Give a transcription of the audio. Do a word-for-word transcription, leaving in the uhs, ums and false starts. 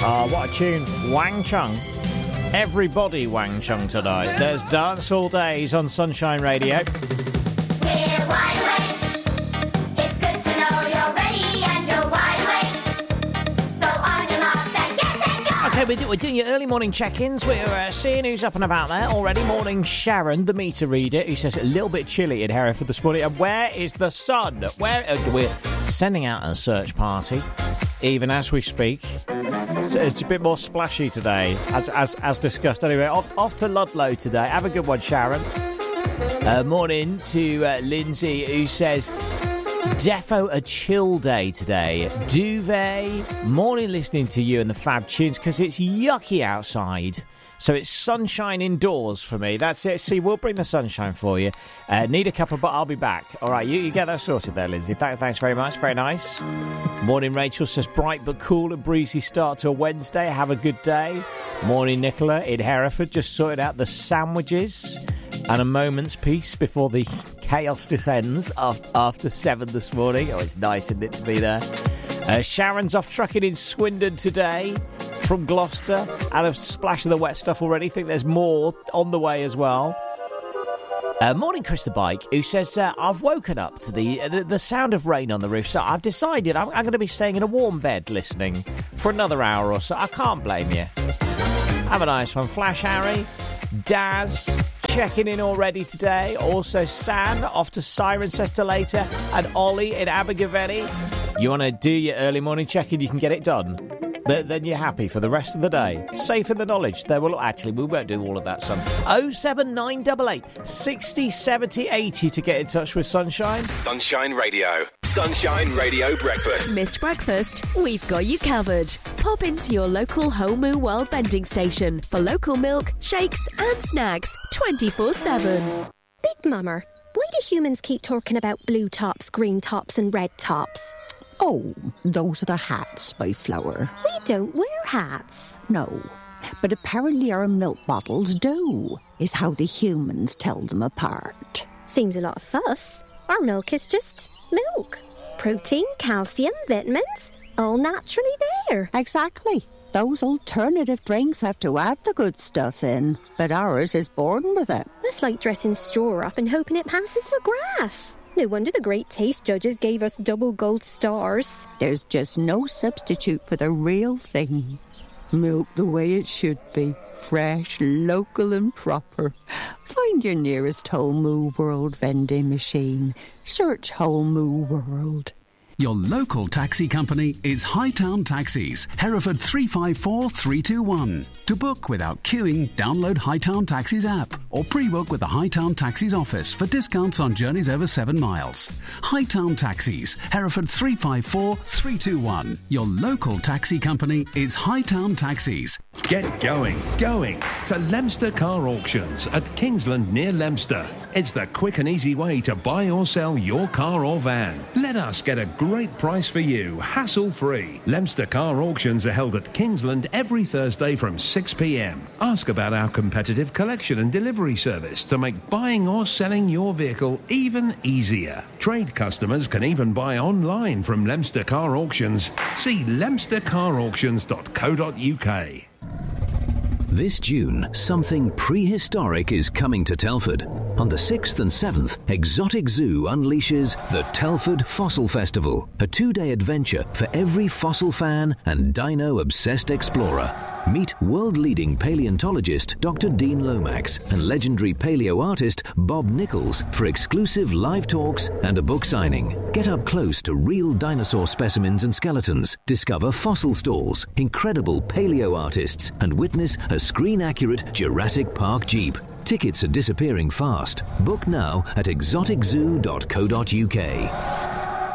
Oh, what a tune. Wang Chung. Everybody Wang Chung tonight. There's Dance All Days on Sunshine Radio. We're wide awake. It's good to know you're ready and you're wide awake. So on your marks and get set, go! Okay, we're, do- we're doing your early morning check-ins. We're uh, seeing who's up and about there already. Morning, Sharon, the meter reader, who says a little bit chilly in Hereford this morning. And where is the sun? Where uh, we're sending out a search party, even as we speak. So it's a bit more splashy today, as as as discussed. Anyway, off off to Ludlow today. Have a good one, Sharon. Uh, morning to uh, Lindsay, who says, defo a chill day today. Duvet. Morning listening to you and the Fab Tunes because it's yucky outside. So it's sunshine indoors for me. That's it. See, we'll bring the sunshine for you. Uh, need a couple, but I'll be back. All right, you, you get that sorted there, Lindsay. Th- thanks very much. Very nice. Morning, Rachel says, bright but cool and breezy start to a Wednesday. Have a good day. Morning, Nicola in Hereford. Just sorted out the sandwiches and a moment's peace before the chaos descends after, after seven this morning. Oh, it's nice, isn't it, to be there? Uh, Sharon's off trucking in Swindon today from Gloucester. And a splash of the wet stuff already. Think there's more on the way as well. Uh, morning, Chris the Bike, who says, uh, I've woken up to the, the the sound of rain on the roof, so I've decided I'm, I'm going to be staying in a warm bed listening for another hour or so. I can't blame you. Have a nice one. Flash Harry, Daz, checking in already today. Also, San, off to Cirencester later, and Ollie in Abergavenny. You want to do your early morning check-in, you can get it done. Th- then you're happy for the rest of the day. Safe in the knowledge. There will actually, we won't do all of that, son. oh seven nine eight eight sixty seventy eighty to get in touch with Sunshine. Sunshine Radio. Sunshine Radio Breakfast. Missed breakfast? We've got you covered. Pop into your local Whole Moo World vending station for local milk, shakes and snacks twenty-four seven. Big Mummer, why do humans keep talking about blue tops, green tops and red tops? Oh, those are the hats, my flower. We don't wear hats. No, but apparently our milk bottles do, is how the humans tell them apart. Seems a lot of fuss. Our milk is just milk. Protein, calcium, vitamins, all naturally there. Exactly. Those alternative drinks have to add the good stuff in, but ours is born with it. That's like dressing straw up and hoping it passes for grass. No wonder the great taste judges gave us double gold stars. There's just no substitute for the real thing. Milk the way it should be. Fresh, local and proper. Find your nearest Whole Moo World vending machine. Search Whole Moo World. Your local taxi company is Hightown Taxis, Hereford three five four three two one. To book without queuing, download Hightown Taxis app or pre-book with the Hightown Taxis office for discounts on journeys over seven miles. Hightown Taxis, Hereford three five four three two one. Your local taxi company is Hightown Taxis. Get going, going to Leominster Car Auctions at Kingsland near Leominster. It's the quick and easy way to buy or sell your car or van. Let us get a great price for you, hassle-free. Leominster Car Auctions are held at Kingsland every Thursday from six p.m. Ask about our competitive collection and delivery service to make buying or selling your vehicle even easier. Trade customers can even buy online from Leominster Car Auctions. See leominster car auctions dot co dot uk. This June, something prehistoric is coming to Telford. On the sixth and seventh, Exotic Zoo unleashes the Telford Fossil Festival, a two-day adventure for every fossil fan and dino-obsessed explorer. Meet world-leading paleontologist Doctor Dean Lomax and legendary paleo artist Bob Nichols for exclusive live talks and a book signing. Get up close to real dinosaur specimens and skeletons, discover fossil stalls, incredible paleo artists, and witness a screen-accurate Jurassic Park Jeep. Tickets are disappearing fast. Book now at exotic zoo dot co dot uk.